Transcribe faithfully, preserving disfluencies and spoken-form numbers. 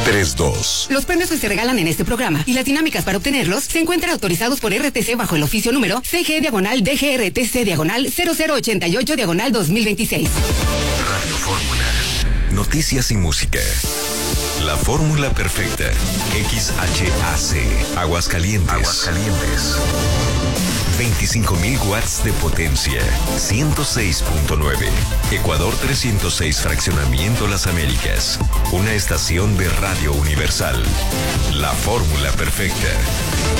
tres dos. Los premios que se regalan en este programa y las dinámicas para obtenerlos se encuentran autorizados por R T C bajo el oficio número C G diagonal D G R T C diagonal cero cero ochenta y ocho diagonal dos mil veintiséis. Radio Fórmula. Noticias y música. La fórmula perfecta. X H A C. Aguascalientes. Aguascalientes. veinticinco mil watts de potencia. ciento seis punto nueve. Ecuador trescientos seis Fraccionamiento Las Américas. Una estación de Radio Universal. La fórmula perfecta.